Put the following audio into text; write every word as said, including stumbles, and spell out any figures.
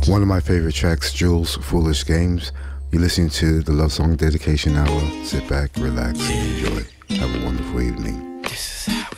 One of my favorite tracks, Jules, Foolish Games. You're listening to the Love Song Dedication Hour. Sit back, relax, and enjoy. Have a wonderful evening. This is